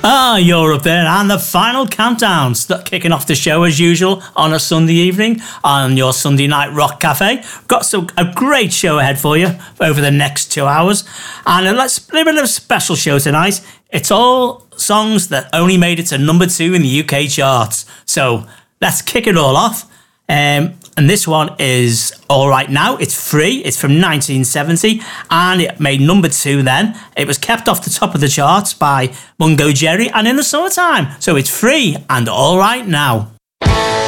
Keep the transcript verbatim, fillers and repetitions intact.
Ah, you're up there, and the final countdown, st- kicking off the show as usual on a Sunday evening on your Sunday Night Rock Cafe. Got some, a great show ahead for you over the next two hours, and a let's a bit of a special show tonight. It's all songs that only made it to number two in the U K charts. So let's kick it all off. Um, and this one is All Right Now. It's free. It's from nineteen seventy, and it made number two then. It was kept off the top of the charts by Mungo Jerry and In the Summertime. So it's free and All Right Now.